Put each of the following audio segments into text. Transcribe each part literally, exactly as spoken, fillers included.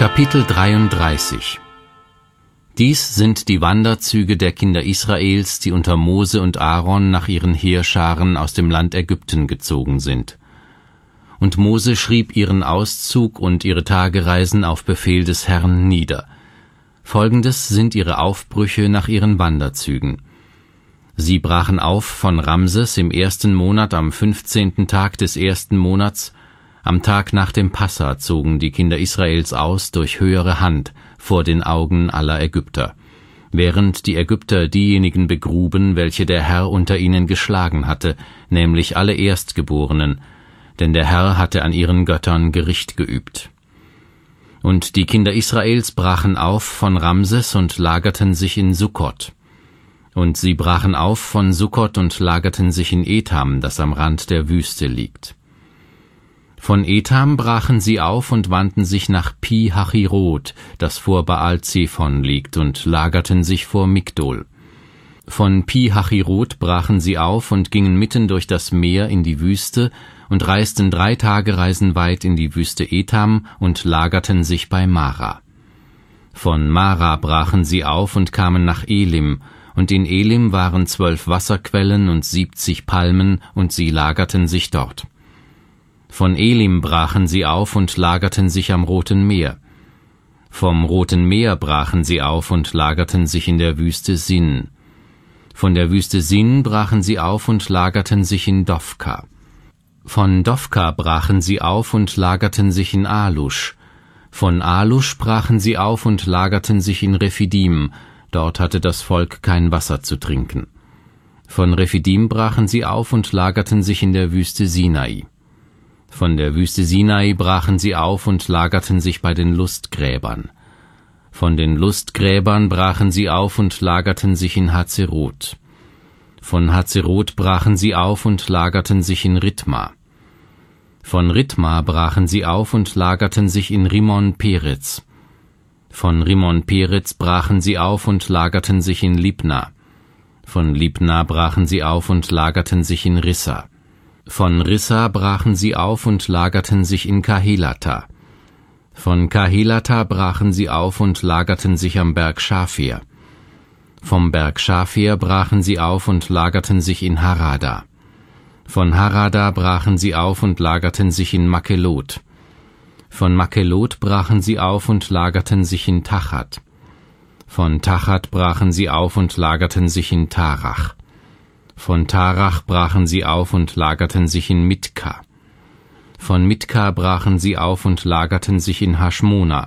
Kapitel dreiunddreißig. Dies sind die Wanderzüge der Kinder Israels, die unter Mose und Aaron nach ihren Heerscharen aus dem Land Ägypten gezogen sind. Und Mose schrieb ihren Auszug und ihre Tagereisen auf Befehl des Herrn nieder. Folgendes sind ihre Aufbrüche nach ihren Wanderzügen. Sie brachen auf von Ramses im ersten Monat am fünfzehnten Tag des ersten Monats. Am Tag nach dem Passa zogen die Kinder Israels aus durch höhere Hand vor den Augen aller Ägypter, während die Ägypter diejenigen begruben, welche der Herr unter ihnen geschlagen hatte, nämlich alle Erstgeborenen, denn der Herr hatte an ihren Göttern Gericht geübt. Und die Kinder Israels brachen auf von Ramses und lagerten sich in Sukkot. Und sie brachen auf von Sukkot und lagerten sich in Etham, das am Rand der Wüste liegt. Von Etham brachen sie auf und wandten sich nach Pi-Hachirot, das vor Baal-Zephon liegt, und lagerten sich vor Migdol. Von Pi-Hachirot brachen sie auf und gingen mitten durch das Meer in die Wüste und reisten drei Tagereisen weit in die Wüste Etham und lagerten sich bei Mara. Von Mara brachen sie auf und kamen nach Elim, und in Elim waren zwölf Wasserquellen und siebzig Palmen, und sie lagerten sich dort. Von Elim brachen sie auf und lagerten sich am Roten Meer. Vom Roten Meer brachen sie auf und lagerten sich in der Wüste Sin. Von der Wüste Sin brachen sie auf und lagerten sich in Dofka. Von Dofka brachen sie auf und lagerten sich in Alusch. Von Alusch brachen sie auf und lagerten sich in Rephidim, dort hatte das Volk kein Wasser zu trinken. Von Rephidim brachen sie auf und lagerten sich in der Wüste Sinai. Von der Wüste Sinai brachen sie auf und lagerten sich bei den Lustgräbern. Von den Lustgräbern brachen sie auf und lagerten sich in Hazerot. Von Hazerot brachen sie auf und lagerten sich in Ritma. Von Ritma brachen sie auf und lagerten sich in Rimon Peretz. Von Rimon Peretz brachen sie auf und lagerten sich in Libna. Von Libna brachen sie auf und lagerten sich in Rissa. Von Rissa brachen sie auf und lagerten sich in Kahelata. Von Kahelata brachen sie auf und lagerten sich am Berg Schafir. Vom Berg Schafir brachen sie auf und lagerten sich in Harada. Von Harada brachen sie auf und lagerten sich in Makelot. Von Makelot brachen sie auf und lagerten sich in Tachat. Von Tachat brachen sie auf und lagerten sich in Tarach. Von Tarach brachen sie auf und lagerten sich in Mitka. Von Mitka brachen sie auf und lagerten sich in Haschmona.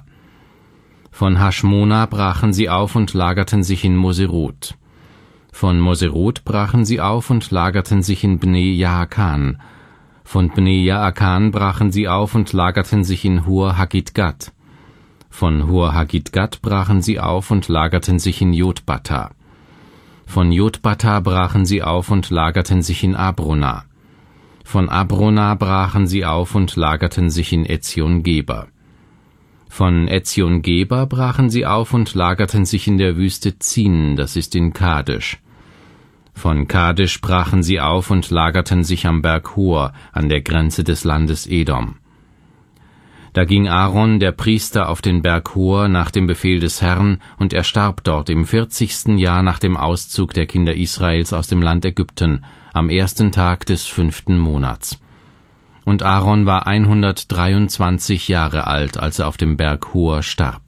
Von Haschmona brachen sie auf und lagerten sich in Moserot. Von Moserot brachen sie auf und lagerten sich in Bnei Jaakan. Von Bnei Jaakan brachen sie auf und lagerten sich in Hur Hagidgat. Von Hur Hagidgat brachen sie auf und lagerten sich in Jotbata. Von Jotbata brachen sie auf und lagerten sich in Abrona. Von Abrona brachen sie auf und lagerten sich in Etzion-Geber. Von Etzion-Geber brachen sie auf und lagerten sich in der Wüste Zin, das ist in Kadesh. Von Kadesh brachen sie auf und lagerten sich am Berg Hor, an der Grenze des Landes Edom. Da ging Aaron, der Priester, auf den Berg Hor nach dem Befehl des Herrn, und er starb dort im vierzigsten Jahr nach dem Auszug der Kinder Israels aus dem Land Ägypten, am ersten Tag des fünften Monats. Und Aaron war hundertdreiundzwanzig Jahre alt, als er auf dem Berg Hor starb.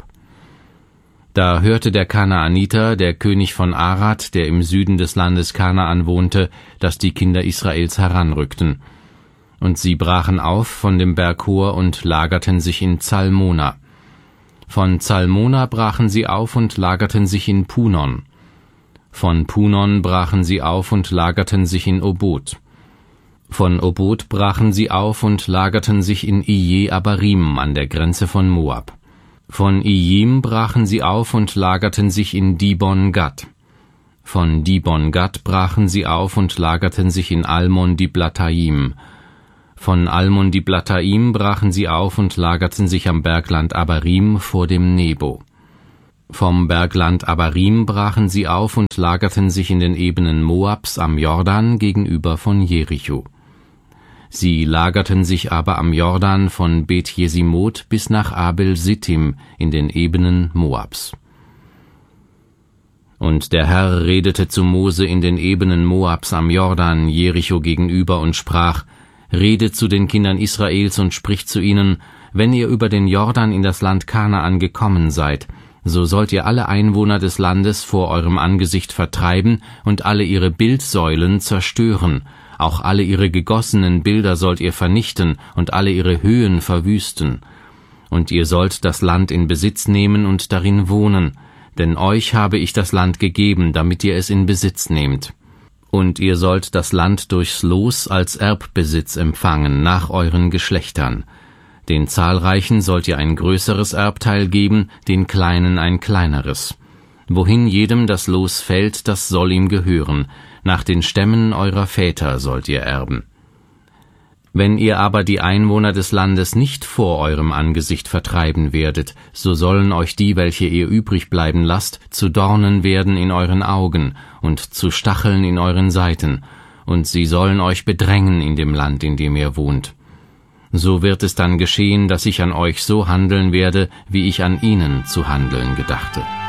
Da hörte der Kanaaniter, der König von Arad, der im Süden des Landes Kanaan wohnte, dass die Kinder Israels heranrückten. Und sie brachen auf von dem Berg Hor und lagerten sich in Zalmona. Von Zalmona brachen sie auf und lagerten sich in Punon. Von Punon brachen sie auf und lagerten sich in Obot. Von Obot brachen sie auf und lagerten sich in Ije Abarim an der Grenze von Moab. Von Ijim brachen sie auf und lagerten sich in Dibon Gad. Von Dibon Gad brachen sie auf und lagerten sich in Almon Diblatayim. Von Almon Diblatayim brachen sie auf und lagerten sich am Bergland Abarim vor dem Nebo. Vom Bergland Abarim brachen sie auf und lagerten sich in den Ebenen Moabs am Jordan gegenüber von Jericho. Sie lagerten sich aber am Jordan von Bet-Jesimot bis nach Abel-Sittim in den Ebenen Moabs. Und der Herr redete zu Mose in den Ebenen Moabs am Jordan Jericho gegenüber und sprach: Rede zu den Kindern Israels und sprich zu ihnen: Wenn ihr über den Jordan in das Land Kanaan gekommen seid, so sollt ihr alle Einwohner des Landes vor eurem Angesicht vertreiben und alle ihre Bildsäulen zerstören. Auch alle ihre gegossenen Bilder sollt ihr vernichten und alle ihre Höhen verwüsten. Und ihr sollt das Land in Besitz nehmen und darin wohnen, denn euch habe ich das Land gegeben, damit ihr es in Besitz nehmt. Und ihr sollt das Land durchs Los als Erbbesitz empfangen, nach euren Geschlechtern. Den Zahlreichen sollt ihr ein größeres Erbteil geben, den Kleinen ein kleineres. Wohin jedem das Los fällt, das soll ihm gehören. Nach den Stämmen eurer Väter sollt ihr erben. Wenn ihr aber die Einwohner des Landes nicht vor eurem Angesicht vertreiben werdet, so sollen euch die, welche ihr übrig bleiben lasst, zu Dornen werden in euren Augen und zu Stacheln in euren Seiten, und sie sollen euch bedrängen in dem Land, in dem ihr wohnt. So wird es dann geschehen, dass ich an euch so handeln werde, wie ich an ihnen zu handeln gedachte.